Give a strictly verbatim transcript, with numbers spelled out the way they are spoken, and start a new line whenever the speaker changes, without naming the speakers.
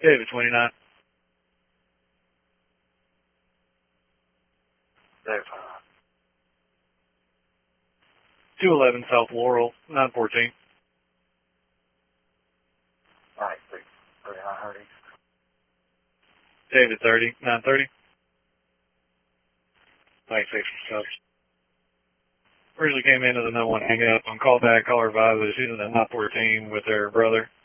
David twenty-nine.
David.
two eleven South Laurel, nine fourteen.
Alright, thirty-nine hundred.
David thirty, nine thirty. Thanks, six for Originally came into the no one hang up on callback, caller advised that she's in the nine fourteen with her brother.